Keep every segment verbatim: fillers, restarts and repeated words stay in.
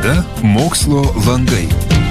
Laida Mokslo langai.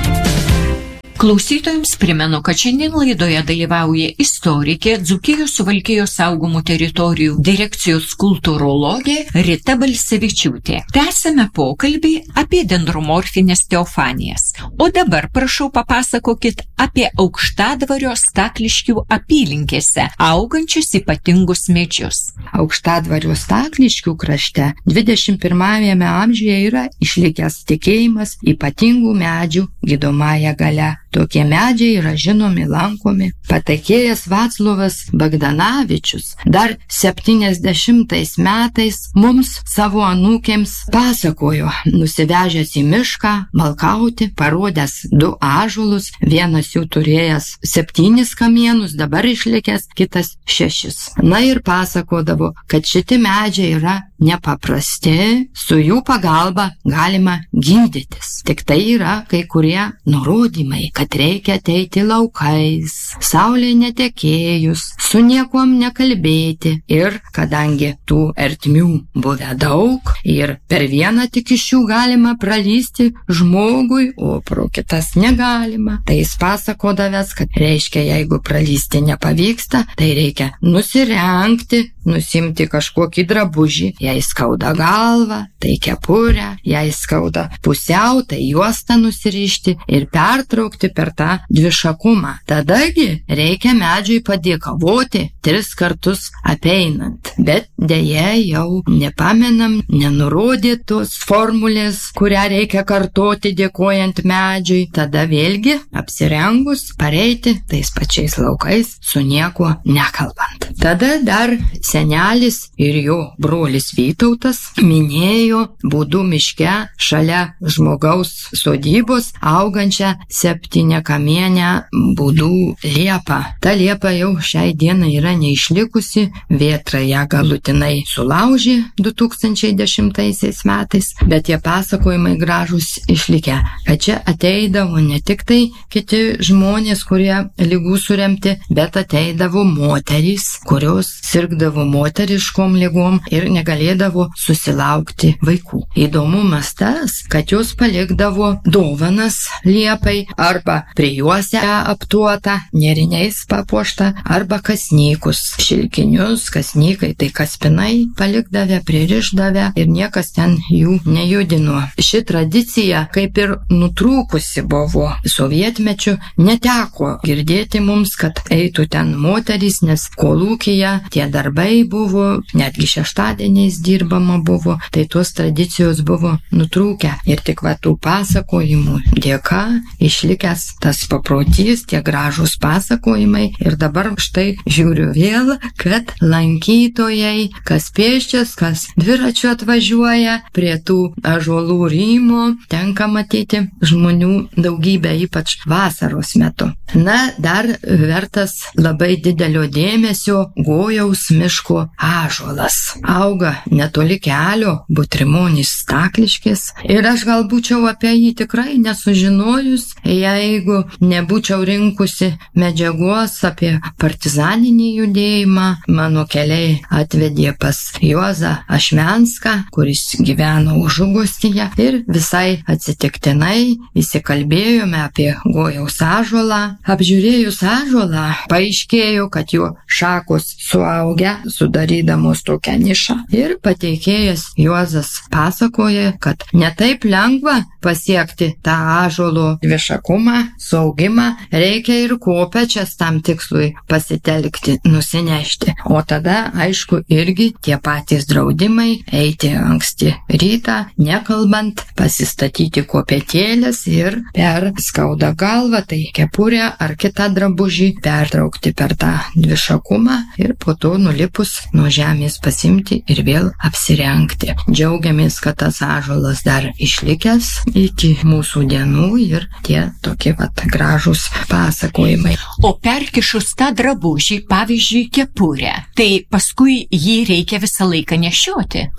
Klausytojams primenu, kad šiandien laidoje dalyvauja istorikė, Dzūkijos Suvalkijos saugomų teritorijų direkcijos kultūrologė Rita Balsevičiūtė. Tęsime pokalbį apie dendromorfinės teofanijas. O dabar prašau papasakokit apie Aukštadvario Stakliškių apylinkėse augančius ypatingus medžius. Aukštadvario Stakliškių krašte dvidešimt pirmajame amžiuje yra išlikęs tikėjimas ypatingų medžių gydomąja galia. Tokie medžiai yra žinomi, lankomi. Patekėjęs Vaclovas Bagdanavičius dar septyniasdešimtais metais mums savo anūkėms pasakojo, nusivežęs į mišką malkauti, parodęs du ąžuolus, vienas jų turėjęs septynis kamienus, dabar išlikęs, kitas šešis. Na ir pasakodavo, kad šitie medžiai yra nepaprasti, su jų pagalba galima gydytis. Tik tai yra kai kurie nurodymai, kad reikia ateiti laukais, saulė netekėjus, su niekom nekalbėti. Ir kadangi tų ertmių buvę daug ir per vieną tik iš jų galima pralysti žmogui, o pro kitas negalima, tai jis pasakodavęs, kad reiškia, jeigu pralysti nepavyksta, tai reikia nusirengti, nusimti kažkokį drabužį, jei skauda galvą, tai kepurę, jei skauda pusiau, tai juostą nusirišti ir pertraukti per tą dvišakumą. Tadagi reikia medžiui padėkavoti tris kartus apeinant. Bet dėja jau nepamenam, nenurodė tos formulės, kurią reikia kartoti dėkojant medžiui. Tada vėlgi apsirengus pareiti tais pačiais laukais su niekuo nekalbant. Tada dar senelis ir jo brolis Vytautas minėjo Būdų miške šalia žmogaus sodybos augančią septyniakamienę Būdų liepą. Ta liepa jau šiai dienai yra neišlikusi, vėtra ją galutinai sulaužė du tūkstančiai dešimtaisiais metais, bet tie pasakojimai gražūs išlikę, kad čia ateidavo ne tik tai kiti žmonės, kurie ligų suremti, bet ateidavo moterys, kurios sirgdavo moteriškom ligom ir negalėdavo susilaukti vaikų. Įdomumas tas, kad jos palikdavo dovanas liepai arba prijuosę aptuotą, nėriniais papuoštą, arba kasnykus, šilkinius, kasnykai, tai kaspinai palikdavę, pririšdavę ir niekas ten jų nejudino. Ši tradicija kaip ir nutrūkusi buvo. Sovietmečiu neteko girdėti mums, kad eitų ten moterys, nes kolūkyje tie darbai buvo, netgi šeštadieniais dirbama buvo, tai tos tradicijos buvo nutrūkę. Ir tik va tų pasakojimų dėka išlikęs tas paprotys, tie gražūs pasakojimai. Ir dabar štai žiūriu vėl, kad lankytojai, kas pėsčias, kas dviračiu atvažiuoja prie tų ąžuolų rymo, tenka matyti žmonių daugybę, ypač vasaros metu. Na, dar vertas labai didelio dėmesio Gojaus miško ąžuolas. Auga netoli kelio, Butrimonis Stakliškis, ir aš gal būčiau apie jį tikrai nesužinojus, jeigu nebūčiau rinkusi medžiagos apie partizaninį judėjimą. Mano keliai atvedė pas Juozą Ašmenską, kuris gyveno Užugustyje, ir visai atsitiktinai įsikalbėjome apie Gojaus ąžuolą. Apžiūrėjus ąžuolą, paaiškėjo, kad jo šakos suaugę, sudarydamos tokią nišą. Ir pateikėjas Juozas pasakoja, kad netaip lengva pasiekti tą ąžuolo dvišakumą, saugimą, reikia ir kopečias tam tikslui pasitelkti, nusinešti. O tada, aišku, irgi tie patys draudimai eiti anksti rytą, nekalbant, pasistatyti kopetėlės ir per skauda galvą, tai kepurę ar kitą drabužį pertraukti per tą dvišakumą ir po to nulipus nuo žemės pasimti ir vėl apsirengti. Džiaugiamės, kad tas ąžuolas dar išlikęs iki mūsų dienų ir tie tokie vat gražūs pasakojimai. O perkišus tą drabužį, pavyzdžiui, kepurę, tai paskui jį reikia visą laiką nešioti. Panešioti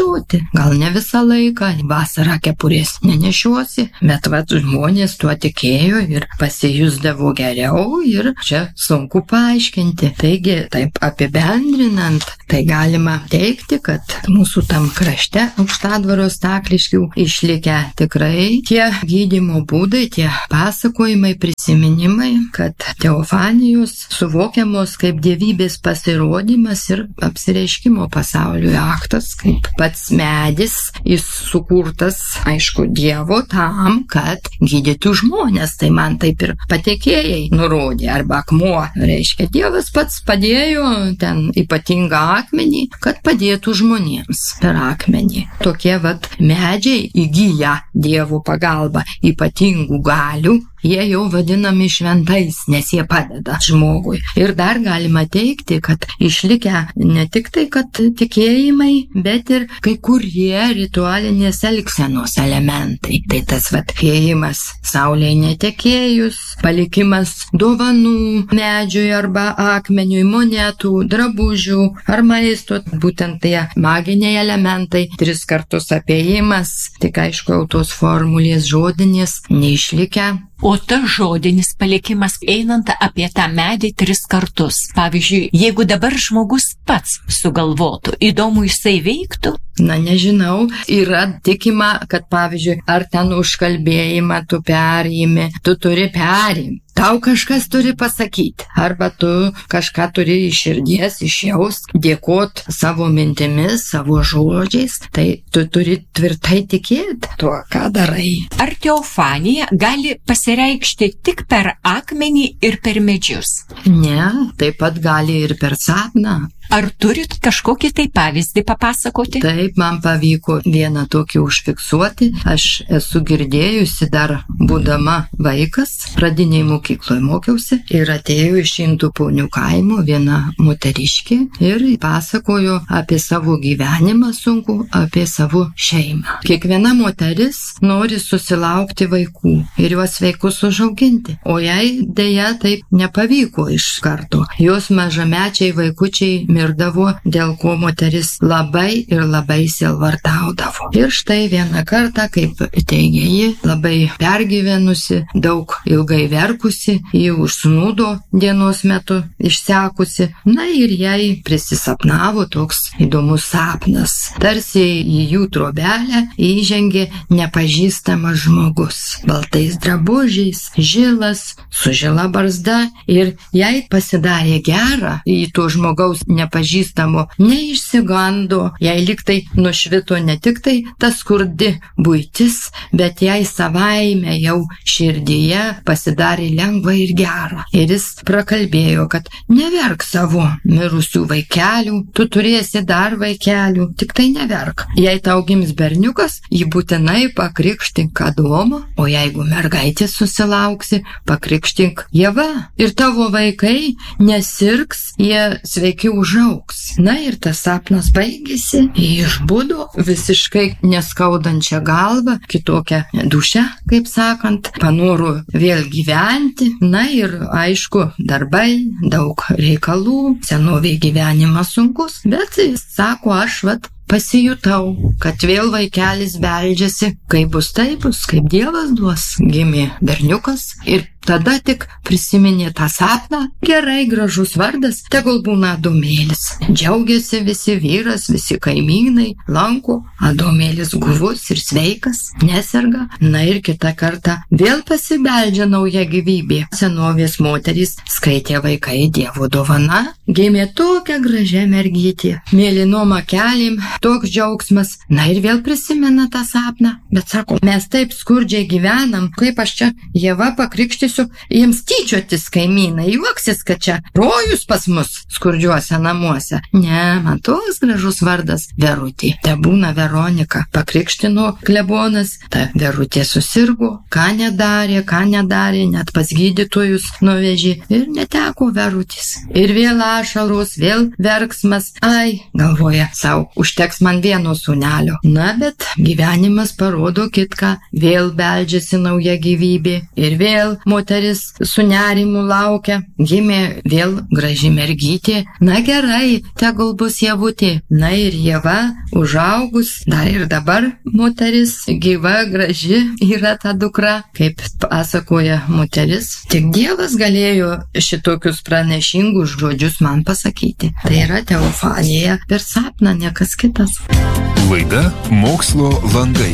nešioti. Gal ne visą laiką, vasarą kepurės nenešiosi, bet vat žmonės tuo tikėjo ir pasijusdavo geriau ir čia sunku paaiškinti. Taigi, taip apibendrinant, tai galima teikti, kad mūsų tam krašte Aukštadvaro Stakliškių išlikę tikrai tie gydymo būdai, tie pasakojimai, prisiminimai, kad teofanijos suvokiamos kaip dievybės pasirodymas ir apsireiškimo pasauliui aktas, kaip pats medis, jis sukurtas, aišku, Dievo tam, kad gydytų žmonės. Tai man taip ir patekėjai nurodė, arba akmuo. Reiškia, Dievas pats padėjo ten ypatingą akmenį, kad padėtų žmonėms per akmenį. Tokie vat medžiai įgyja Dievo pagalbą ypatingų galių. Jie jau vadinami šventais, nes jie padeda žmogui. Ir dar galima teikti, kad išlikę ne tik tai, kad tikėjimai, bet ir kai kurie ritualinės elgsenos elementai. Tai tas vat ėjimas saulei netekėjus, palikimas dovanų medžiui arba akmeniui, monetų, drabužių ar maisto, būtent tie maginiai elementai, tris kartus apėjimas, tik aišku, jau tos formulės žodinės neišlikę. O tas žodinis palikimas einant apie tą medį tris kartus. Pavyzdžiui, jeigu dabar žmogus pats sugalvotų, įdomu jisai veiktų? Na, nežinau, yra tikima, kad pavyzdžiui, ar ten užkalbėjimą tu perimi, tu turi perimti. Tau kažkas turi pasakyti, arba tu kažką turi iš širdies, išjaust, dėkot savo mintimis, savo žodžiais, tai tu turi tvirtai tikėti tuo, ką darai. Ar teofanija gali pasireikšti tik per akmenį ir per medžius? Ne, taip pat gali ir per sapną. Ar turit kažkokį tai pavyzdį papasakoti? Taip, man pavyko vieną tokį užfiksuoti. Aš esu girdėjusi dar būdama vaikas, pradiniai mokykloje mokiausi ir atėjo iš Intuponių kaimo viena moteriškė ir pasakojo apie savo gyvenimą sunku, apie savo šeimą. Kiekviena moteris nori susilaukti vaikų ir juos vaikus užauginti, o jai dėja taip nepavyko iš karto. Jos mažamečiai vaikučiai mirdavo, dėl ko moteris labai ir labai sielvartaudavo. Ir štai vieną kartą, kaip teigia ji, labai pergyvenusi, daug ilgai verkusi, ji užsnūdo dienos metu išsekusi, na ir jai prisisapnavo toks įdomus sapnas. Tarsi į jų trobelę įžengė nepažįstamas žmogus, baltais drabužiais, žilas, su žila barzda, ir jai pasidarė gera į to žmogaus nepažįstamo, neišsigando, jai liktai nušvito ne tik tai ta skurdi buitis, bet jai savaime jau širdyje pasidarė lengva ir gera. Ir jis prakalbėjo, kad neverk savo mirusių vaikelių, tu turėsi dar vaikelių, tik tai neverk. Jei tau gims berniukas, jį būtinai pakrikštink Adomą, o jeigu mergaitė susilauksi, pakrikštink Ieva. Ir tavo vaikai nesirgs, jie sveiki užaugs. Na ir tas sapnas baigėsi, jį išbudo visiškai neskaudančią galvą, kitokią dušę, kaip sakant, panoro vėl gyventi. Na ir aišku, darbai, daug reikalų, senovėj gyvenimas sunkus, bet jis sako, aš vat pasijutau, kad vėl vaikelis beldžiasi, kaip bus taip bus, kaip Dievas duos. Gimė berniukas ir tada tik prisiminė tą sapną. Gerai, gražus vardas, tegul būna Adomėlis. Džiaugiasi visi, vyras, visi kaimynai, lanko, Adomėlis guvus ir sveikas, neserga. Na ir kitą kartą vėl pasibeldžia nauja gyvybė. Senovės moterys skaitė vaikai Dievo dovana. Gimė tokia gražia mergytė, mėlynom akelėm, toks džiaugsmas. Na ir vėl prisimena tą sapną, bet sako, mes taip skurdžiai gyvenam, kaip aš čia Ieva pakrikštysiu, jiems tyčiotis kaimynai, juoksis, kad čia rojus pas mus skurdžiuose namuose. Ne, man toks gražus vardas Verutė. Te būna Veronika. Pakrikštino klebonas, ta Verutė susirgo, ką nedarė, ką nedarė, net pas gydytojus nuvežė ir neteko Verutės. Ir vėl ašaros, vėl verksmas. Ai, galvoja, sau, užteks man vieno sūnelio. Na, bet gyvenimas parodo kitką. Vėl beldžiasi nauja gyvybė ir vėl moteris moteris su nerimu laukia. Gimė vėl graži mergytė. Na gerai, tegul bus Ievutė. Na ir Ieva užaugus, dar ir dabar moteris gyva, graži yra ta dukra, kaip pasakoja moteris. Tik Dievas galėjo šitokius pranešingus žodžius man pasakyti. Tai yra Teofanija per sapną, niekas kitas. Laida Mokslo langai.